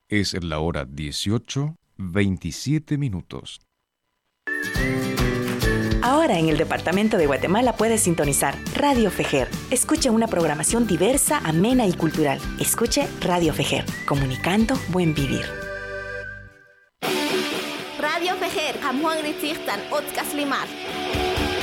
Es la hora 18:27. Ahora en el departamento de Guatemala puedes sintonizar Radio Fejer. Escuche una programación diversa, amena y cultural. Escuche Radio Fejer, comunicando buen vivir. Radio Fejer, Hamhuang Ritzirtan, Otkas Limar.